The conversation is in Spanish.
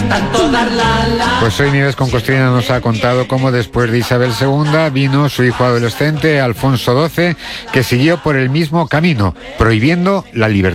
Pues hoy Nieves con Costrina nos ha contado cómo después de Isabel II vino su hijo adolescente Alfonso XII, que siguió por el mismo camino, prohibiendo la libertad.